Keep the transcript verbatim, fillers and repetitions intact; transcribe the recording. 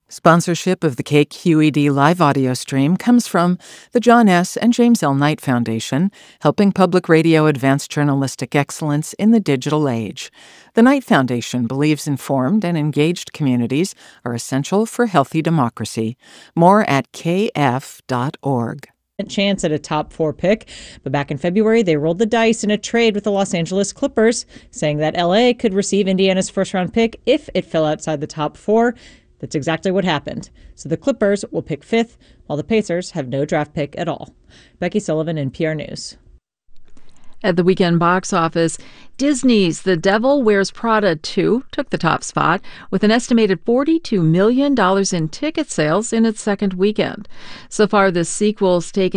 Sponsorship of the K Q E D live audio stream comes from the John S. and James L. Knight Foundation, helping public radio advance journalistic excellence in the digital age. The Knight Foundation believes informed and engaged communities are essential for healthy democracy. More at k f dot org. Chance at a top four pick, but back in February they rolled the dice in a trade with the Los Angeles Clippers, saying that L A could receive Indiana's first round pick if it fell outside the top four. That's exactly what happened. So the Clippers will pick fifth, while the Pacers have no draft pick at all. Becky Sullivan, N P R News. At the weekend box office, Disney's The Devil Wears Prada two took the top spot with an estimated forty-two million dollars in ticket sales in its second weekend. So far, the sequel's taken